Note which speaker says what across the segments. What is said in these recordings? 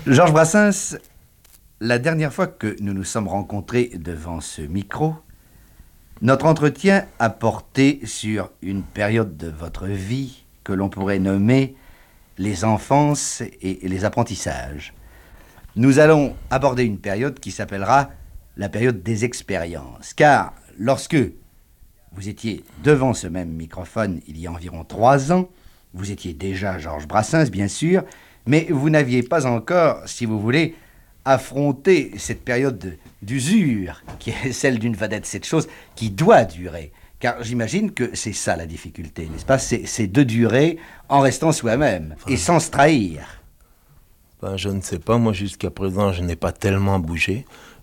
Speaker 1: Georges Brassens, la dernière fois que nous nous sommes rencontrés devant ce micro, notre entretien a porté sur une période de votre vie que l'on pourrait nommer les enfances et les apprentissages. Nous allons aborder une période qui s'appellera la période des expériences, car lorsque vous étiez devant ce même microphone il y a environ 3 ans, vous étiez déjà Georges Brassens, bien sûr, mais vous n'aviez pas encore, si vous voulez, affronté cette période d'usure, qui est celle d'une vedette, cette chose qui doit durer. Car j'imagine que c'est ça la difficulté, n'est-ce pas? C'est de durer en restant soi-même et sans se trahir.
Speaker 2: Je ne sais pas, moi jusqu'à présent je n'ai pas tellement bougé.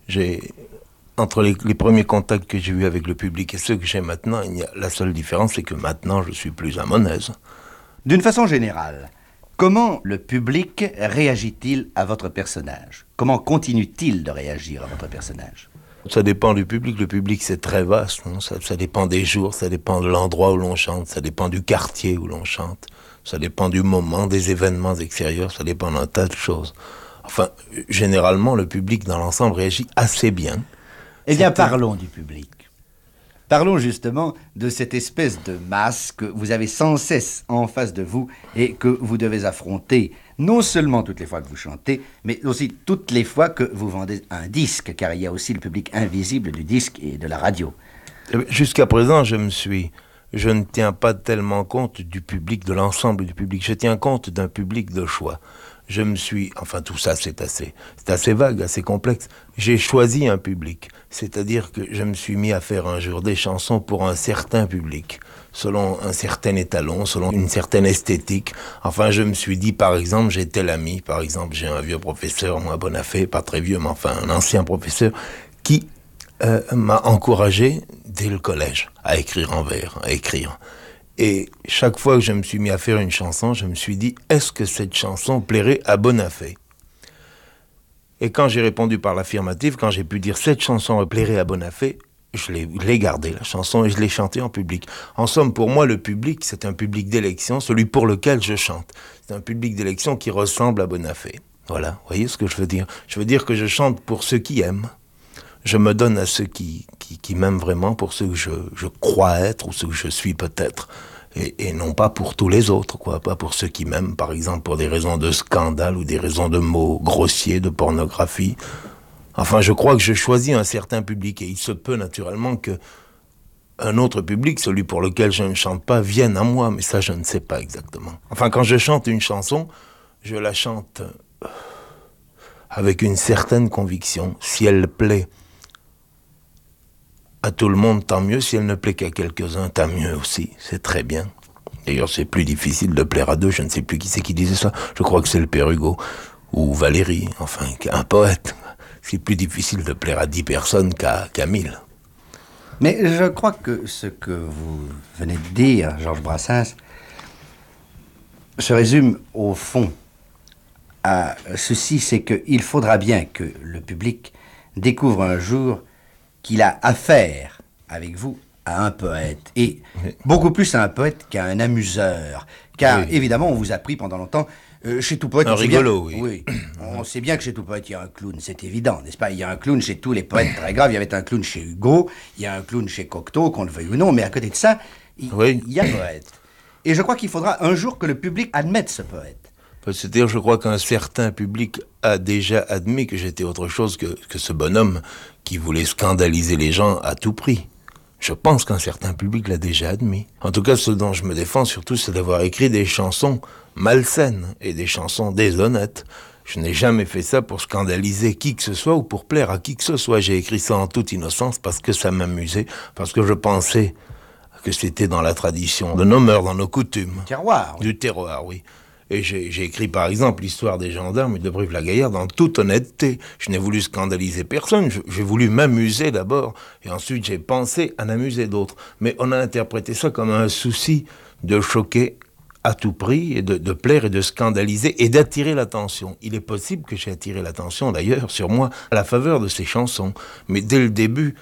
Speaker 2: Entre les premiers contacts que j'ai eus avec le public et ceux que j'ai maintenant, la seule différence c'est que maintenant je suis plus à mon aise.
Speaker 1: D'une façon générale, comment le public réagit-il à votre personnage? Comment continue-t-il de réagir à votre personnage?
Speaker 2: Ça dépend du public. Le public, c'est très vaste. Hein? Ça dépend des jours, ça dépend de l'endroit où l'on chante, ça dépend du quartier où l'on chante, ça dépend du moment, des événements extérieurs, ça dépend d'un tas de choses. Enfin, généralement, le public dans l'ensemble réagit assez bien.
Speaker 1: Eh bien, parlons du public. Parlons justement de cette espèce de masse que vous avez sans cesse en face de vous et que vous devez affronter, non seulement toutes les fois que vous chantez, mais aussi toutes les fois que vous vendez un disque, car il y a aussi le public invisible du disque et de la radio.
Speaker 2: Jusqu'à présent, je ne tiens pas tellement compte du public, de l'ensemble du public. Je tiens compte d'un public de choix. Tout ça c'est assez vague, assez complexe. J'ai choisi un public, c'est-à-dire que je me suis mis à faire un jour des chansons pour un certain public, selon un certain étalon, selon une certaine esthétique. Enfin, je me suis dit, par exemple, j'ai tel ami, par exemple, j'ai un vieux professeur, moi, Bonafé, pas très vieux, mais enfin, un ancien professeur, qui m'a encouragé, dès le collège, à écrire en vers, à écrire. Et chaque fois que je me suis mis à faire une chanson, je me suis dit, est-ce que cette chanson plairait à Bonafé? Et quand j'ai répondu par l'affirmative, quand j'ai pu dire cette chanson plairait à Bonafé, je l'ai gardée, la chanson, et je l'ai chantée en public. En somme, pour moi, le public, c'est un public d'élection, celui pour lequel je chante. C'est un public d'élection qui ressemble à Bonafé. Voilà, vous voyez ce que je veux dire? Je veux dire que je chante pour ceux qui aiment. Je me donne à ceux qui m'aiment vraiment, pour ceux que je crois être ou ceux que je suis peut-être, et non pas pour tous les autres, quoi. Pas pour ceux qui m'aiment, par exemple, pour des raisons de scandale ou des raisons de mots grossiers, de pornographie. Enfin, je crois que je choisis un certain public, et il se peut naturellement que un autre public, celui pour lequel je ne chante pas, vienne à moi, mais ça, je ne sais pas exactement. Enfin, quand je chante une chanson, je la chante avec une certaine conviction. Si elle plaît à tout le monde, tant mieux. Si elle ne plaît qu'à quelques-uns, tant mieux aussi. C'est très bien. D'ailleurs, c'est plus difficile de plaire à deux. Je ne sais plus qui c'est qui disait ça. Je crois que c'est le père Hugo. Ou Valéry, enfin, un poète. C'est plus difficile de plaire à 10 personnes qu'à 1000.
Speaker 1: Mais je crois que ce que vous venez de dire, Georges Brassens, se résume au fond à ceci, c'est qu'il faudra bien que le public découvre un jour qu'il a affaire avec vous à un poète, et beaucoup plus à un poète qu'à un amuseur, car évidemment on vous a pris pendant longtemps, chez tout poète...
Speaker 2: Un rigolo,
Speaker 1: oui. On sait bien que chez tout poète il y a un clown, c'est évident, n'est-ce pas? Il y a un clown chez tous les poètes très graves, il y avait un clown chez Hugo, il y a un clown chez Cocteau, qu'on le veuille ou non, mais à côté de ça, il y a poète. Et je crois qu'il faudra un jour que le public admette ce poète.
Speaker 2: C'est-à-dire, je crois qu'un certain public a déjà admis que j'étais autre chose que ce bonhomme qui voulait scandaliser les gens à tout prix. Je pense qu'un certain public l'a déjà admis. En tout cas, ce dont je me défends surtout, c'est d'avoir écrit des chansons malsaines et des chansons déshonnêtes. Je n'ai jamais fait ça pour scandaliser qui que ce soit ou pour plaire à qui que ce soit. J'ai écrit ça en toute innocence parce que ça m'amusait, parce que je pensais que c'était dans la tradition de nos mœurs, dans nos coutumes.
Speaker 1: Terroir.
Speaker 2: Du terroir, oui. Et j'ai écrit par exemple l'histoire des gendarmes et de Brive-la-Gaillarde en toute honnêteté. Je n'ai voulu scandaliser personne, j'ai voulu m'amuser d'abord, et ensuite j'ai pensé à amuser d'autres. Mais on a interprété ça comme un souci de choquer à tout prix, et de plaire et de scandaliser et d'attirer l'attention. Il est possible que j'ai attiré l'attention d'ailleurs sur moi à la faveur de ces chansons. Mais dès le début,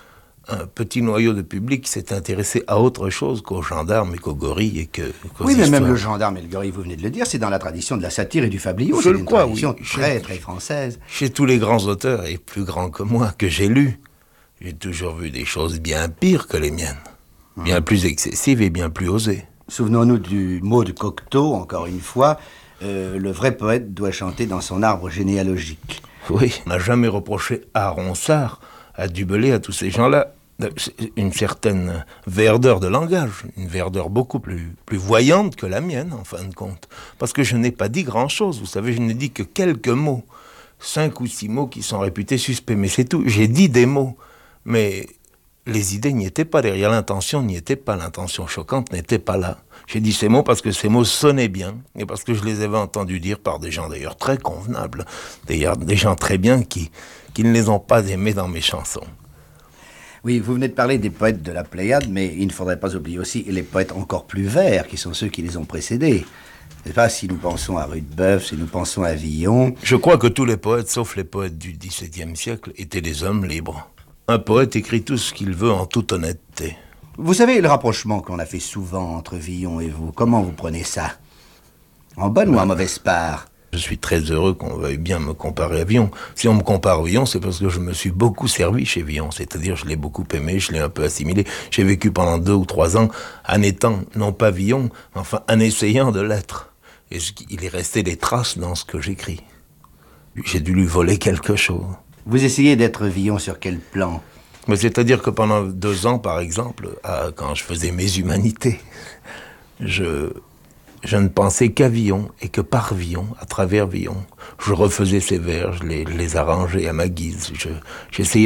Speaker 2: un petit noyau de public s'est intéressé à autre chose qu'aux gendarmes et qu'aux gorilles et qu'aux
Speaker 1: Oui, mais
Speaker 2: histoires.
Speaker 1: même le gendarme et le gorille, vous venez de le dire, c'est dans la tradition de la satire et du fabliau.
Speaker 2: Je
Speaker 1: C'est
Speaker 2: le
Speaker 1: une
Speaker 2: crois,
Speaker 1: tradition
Speaker 2: oui.
Speaker 1: très, très française.
Speaker 2: Chez tous les grands auteurs, et plus grands que moi, que j'ai lus, j'ai toujours vu des choses bien pires que les miennes. Bien plus excessives et bien plus osées.
Speaker 1: Souvenons-nous du mot de Cocteau, encore une fois. Le vrai poète doit chanter dans son arbre généalogique.
Speaker 2: Oui, on n'a jamais reproché à Ronsard, à Dubellay, à tous ces gens-là, une certaine verdeur de langage, une verdeur beaucoup plus voyante que la mienne, en fin de compte. Parce que je n'ai pas dit grand-chose, vous savez, je n'ai dit que quelques mots. 5 ou 6 mots qui sont réputés suspects, mais c'est tout. J'ai dit des mots, mais les idées n'y étaient pas derrière, l'intention n'y était pas, l'intention choquante n'était pas là. J'ai dit ces mots parce que ces mots sonnaient bien, et parce que je les avais entendus dire par des gens d'ailleurs très convenables, d'ailleurs des gens très bien qui ne les ont pas aimés dans mes chansons.
Speaker 1: Oui, vous venez de parler des poètes de la Pléiade, mais il ne faudrait pas oublier aussi les poètes encore plus verts, qui sont ceux qui les ont précédés. Je ne sais pas si nous pensons à Rudebeuf, si nous pensons à Villon.
Speaker 2: Je crois que tous les poètes, sauf les poètes du XVIIe siècle, étaient des hommes libres. Un poète écrit tout ce qu'il veut en toute honnêteté.
Speaker 1: Vous savez le rapprochement qu'on a fait souvent entre Villon et vous, comment vous prenez ça? En bonne ou en mauvaise part?
Speaker 2: Je suis très heureux qu'on veuille bien me comparer à Villon. Si on me compare à Villon, c'est parce que je me suis beaucoup servi chez Villon. C'est-à-dire, je l'ai beaucoup aimé, je l'ai un peu assimilé. J'ai vécu pendant 2 ou 3 ans en étant, non pas Villon, enfin en essayant de l'être. Et il est resté des traces dans ce que j'écris. J'ai dû lui voler quelque chose.
Speaker 1: Vous essayez d'être Villon sur quel plan?
Speaker 2: Mais c'est-à-dire que pendant 2 ans, par exemple, quand je faisais mes humanités, je ne pensais qu'à Villon et que par Villon, à travers Villon. Je refaisais ses vers, je les arrangeais à ma guise. J'essayais